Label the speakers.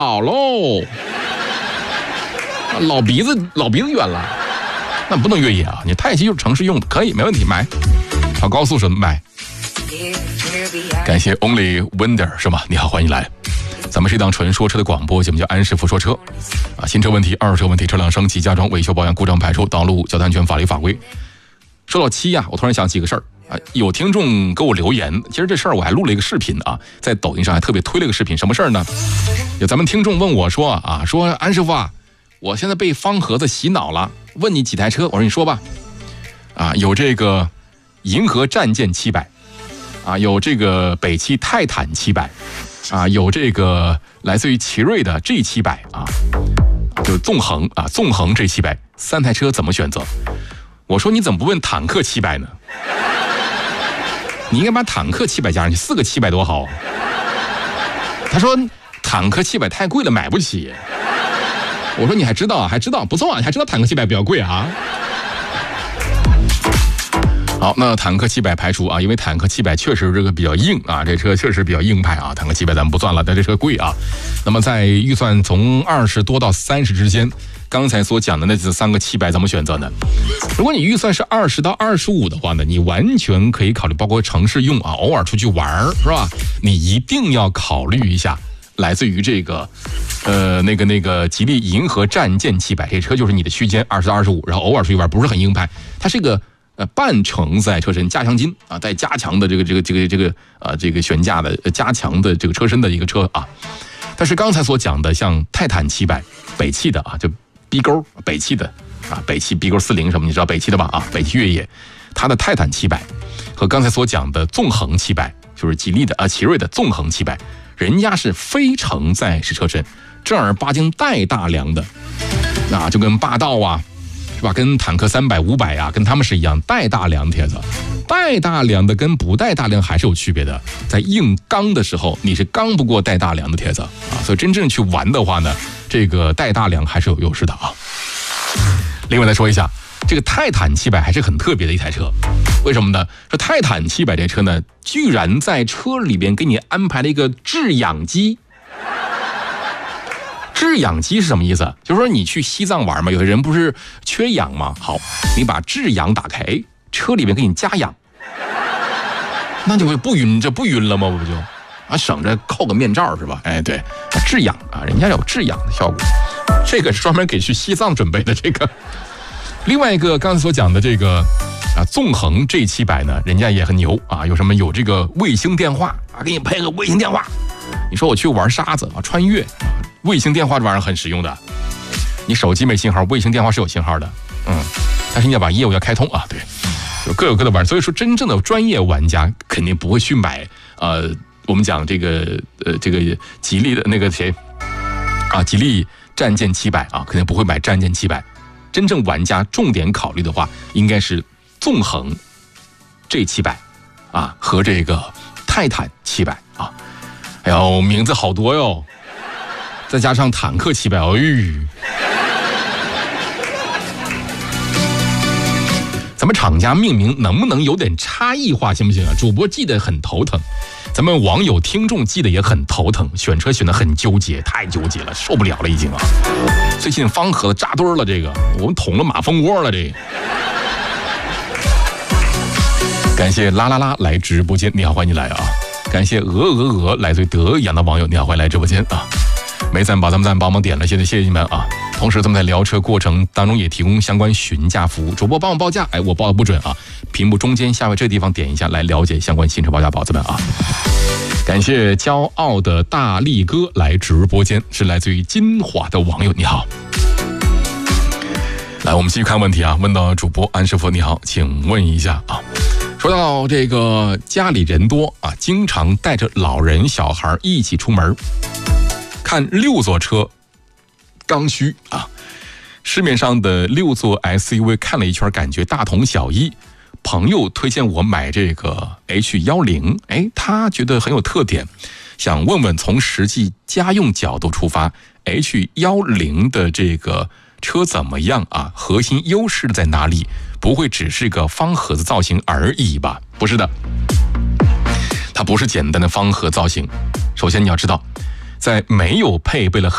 Speaker 1: 好喽，老鼻子远了，那不能越野啊！你太极就是城市用的，可以没问题，买。跑高速时买。感谢 Only Wonder 是吗？你好，欢迎来。咱们是一档纯说车的广播节目，叫安师傅说车啊，新车问题、二手车问题、车辆升级、加装、维修保养、故障排除、道路交通安全、法律法规。说到漆啊，我突然想起一个事儿啊，有听众给我留言，其实这事儿我还录了一个视频啊，在抖音上还特别推了一个视频，什么事儿呢？有咱们听众问我说啊，说安师傅啊，我现在被方盒子洗脑了，问你几台车？我说你说吧。啊，有这个银河战舰700，啊，有这个北汽泰坦700，啊，有这个来自于奇瑞的 G700啊，就纵横 G700， 3台车怎么选择？我说你怎么不问坦克700呢？你应该把坦克700加上去，4个700多好。他说坦克700太贵了，买不起。我说你还知道不错啊，你还知道坦克700比较贵啊。好，那坦克700排除啊，因为坦克700确实这个比较硬啊，这车确实比较硬派啊，坦克700咱们不算了，但这车贵啊。那么在预算从20多到30之间，刚才所讲的那3个700怎么选择呢？如果你预算是20到25的话呢，你完全可以考虑，包括城市用啊，偶尔出去玩是吧？你一定要考虑一下来自于这个那个吉利银河战舰700，这车就是你的区间20到25，然后偶尔出去玩，不是很硬派，它是一个半承载车身加强筋啊，带加强的这个悬架的加强的这个车身的一个车啊。但是刚才所讲的像泰坦700，北汽的啊，就 B 勾北汽的啊，北汽 B 勾40什么，你知道北汽的吧？啊，北汽越野，它的泰坦700和刚才所讲的纵横700，就是吉利的奇瑞的纵横700，人家是非承载式车身，正儿八经带大梁的，啊，就跟霸道啊。是吧？跟坦克300、500啊，跟他们是一样带大梁的铁子，带大梁的跟不带大梁还是有区别的。在硬刚的时候，你是刚不过带大梁的铁子啊，所以真正去玩的话呢，这个带大梁还是有优势的啊。另外再说一下，这个泰坦700还是很特别的一台车，为什么呢？说泰坦700这车呢，居然在车里边给你安排了一个制氧机。制氧机是什么意思？就是说你去西藏玩嘛，有的人不是缺氧吗？好，你把制氧打开，车里面给你加氧，那就不晕，这不晕了吗？不就啊，省着扣个面罩是吧？哎，对，制氧啊，人家有制氧的效果，这个是专门给去西藏准备的这个。另外一个刚才所讲的这个啊，纵横G700呢，人家也很牛啊，有什么有这个卫星电话啊，给你配个卫星电话。你说我去玩沙子啊，穿越。卫星电话这玩意儿很实用的，你手机没信号，卫星电话是有信号的，但是你要把业务要开通啊，对，就各有各的玩。所以说，真正的专业玩家肯定不会去买我们讲这个吉利的那个谁啊，吉利战舰700啊，肯定不会买战舰700。真正玩家重点考虑的话，应该是纵横G700啊和这个泰坦700啊，哎呦，名字好多哟。再加上坦克700，咱们厂家命名能不能有点差异化，行不行啊？主播记得很头疼，咱们网友听众记得也很头疼，选车选得很纠结，太纠结了，受不了了已经啊！最近方盒子扎堆了，这个我们捅了马蜂窝了，这个。感谢啦啦啦来直播间，你好，欢迎你来啊！感谢鹅来自于德阳的网友，你好，欢迎来直播间啊！没赞把咱们赞帮忙点了，谢谢你们啊！同时咱们在聊车过程当中也提供相关询价服务，主播帮我报价，哎，我报的不准啊！屏幕中间下面这个地方点一下来了解相关新车报价，宝子们啊！感谢骄傲的大力哥来直播间，是来自于金华的网友，你好。来，我们继续看问题啊，问到主播安师傅，你好，请问一下啊，说到这个家里人多啊，经常带着老人小孩一起出门。看6座车刚需啊，市面上的6座 SUV 看了一圈，感觉大同小异。朋友推荐我买这个 H10，哎，他觉得很有特点，想问问从实际家用角度出发 ，H10的这个车怎么样啊？核心优势在哪里？不会只是个方盒子造型而已吧？不是的，它不是简单的方盒造型。首先你要知道， 在没有配备了